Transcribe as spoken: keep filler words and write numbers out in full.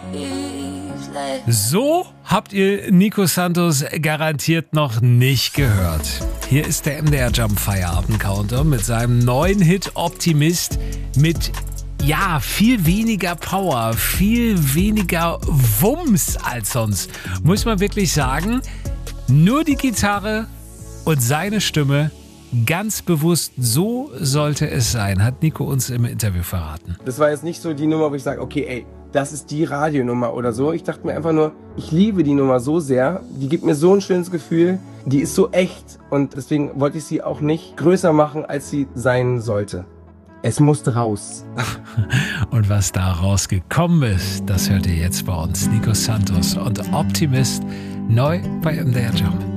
So habt ihr Nico Santos garantiert noch nicht gehört. Hier ist der M D R Jump Feierabend Counter mit seinem neuen Hit Optimist mit, ja, viel weniger Power, viel weniger Wumms als sonst. Muss man wirklich sagen, nur die Gitarre und seine Stimme, ganz bewusst, so sollte es sein, hat Nico uns im Interview verraten. Das war jetzt nicht so die Nummer, wo ich sage, okay, ey, das ist die Radionummer oder so. Ich dachte mir einfach nur, ich liebe die Nummer so sehr, die gibt mir so ein schönes Gefühl, die ist so echt und deswegen wollte ich sie auch nicht größer machen, als sie sein sollte. Es musste raus. Und was da rausgekommen ist, das hört ihr jetzt bei uns. Nico Santos und Optimist, neu bei M D R Jump.